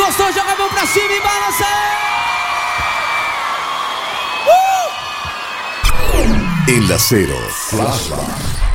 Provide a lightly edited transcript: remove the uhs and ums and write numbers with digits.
gostou, joga a mão pra cima e balança! En la Cero, Flashback.